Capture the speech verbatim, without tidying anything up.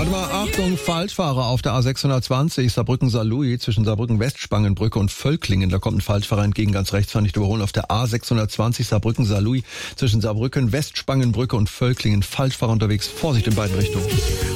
Warte mal, Achtung, Falschfahrer auf der A sechshundertzwanzig, Saarbrücken-Saarlouis, zwischen Saarbrücken-Westspangenbrücke und Völklingen. Da kommt ein Falschfahrer entgegen, ganz rechts, fahr nicht überholen. Auf der A sechshundertzwanzig, Saarbrücken-Saarlouis, zwischen Saarbrücken-Westspangenbrücke und Völklingen. Falschfahrer unterwegs, Vorsicht in beiden Richtungen.